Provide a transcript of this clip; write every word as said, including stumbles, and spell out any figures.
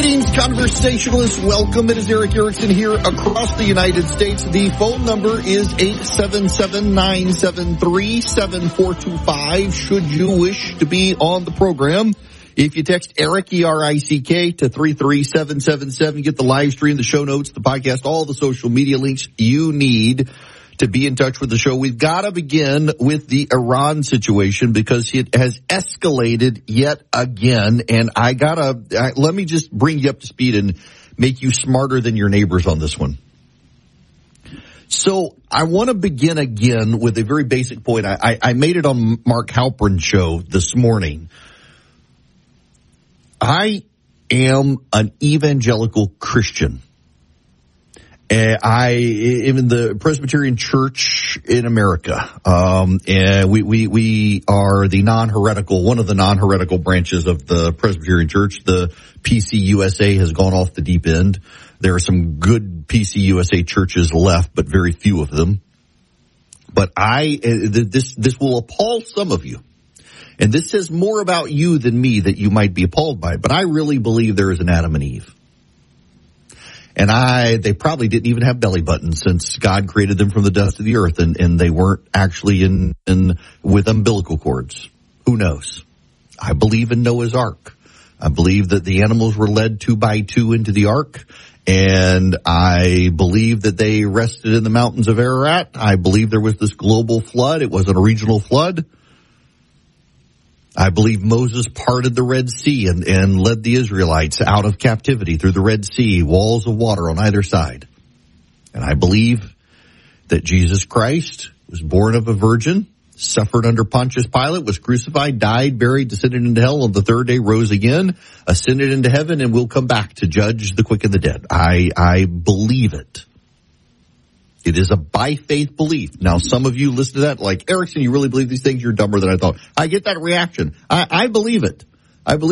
Greetings, conversationalists. Welcome. It is Eric Erickson here across the United States. The phone number is eight seven seven, nine seven three, seven four two five should you wish to be on the program. If you text Eric, E R I C K, to three three seven seven seven, get the live stream, the show notes, the podcast, all the social media links you need to be in touch with the show. We've got to begin with the Iran situation because it has escalated yet again. And I gotta, I, let me just bring you up to speed and make you smarter than your neighbors on this one. So I want to begin again with a very basic point. I, I, I made it on Mark Halperin's show this morning. I am an evangelical Christian. Uh, I am in the Presbyterian Church in America. Um, and we, we, we are the non-heretical, one of the non-heretical branches of the Presbyterian Church. The P C U S A has gone off the deep end. There are some good P C U S A churches left, but very few of them. But I, uh, this, this will appall some of you. And this says more about you than me that you might be appalled by it. But I really believe there is an Adam and Eve. And I, they probably didn't even have belly buttons since God created them from the dust of the earth, and, and they weren't actually in, in, with umbilical cords. Who knows? I believe in Noah's Ark. I believe that the animals were led two by two into the ark, and I believe that they rested in the mountains of Ararat. I believe there was this global flood. It wasn't a regional flood. I believe Moses parted the Red Sea and, and led the Israelites out of captivity through the Red Sea, walls of water on either side. And I believe that Jesus Christ was born of a virgin, suffered under Pontius Pilate, was crucified, died, buried, descended into hell, on the third day rose again, ascended into heaven, and will come back to judge the quick and the dead. I, I believe it. It is a by faith belief. Now, some of you listen to that like, Erickson, you really believe these things? You're dumber than I thought. I get that reaction. I, I believe it. I believe